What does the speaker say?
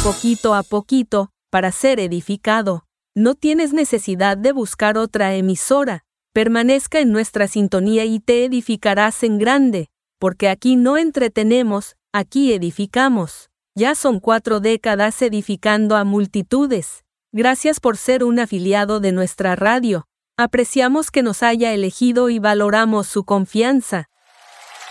poquito a poquito, para ser edificado. No tienes necesidad de buscar otra emisora. Permanezca en nuestra sintonía y te edificarás en grande, porque aquí no entretenemos, aquí edificamos. Ya son 4 décadas edificando a multitudes. Gracias por ser un afiliado de nuestra radio. Apreciamos que nos haya elegido y valoramos su confianza.